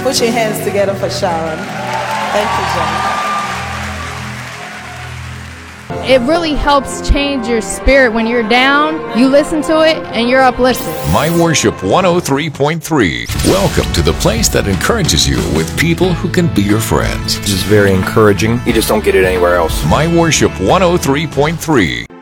Put your hands together for Sharon. Thank you, John. It really helps change your spirit when you're down. You listen to it and you're uplifted. My Worship 103.3. Welcome to the place that encourages you with people who can be your friends. This is very encouraging. You just don't get it anywhere else. My Worship 103.3.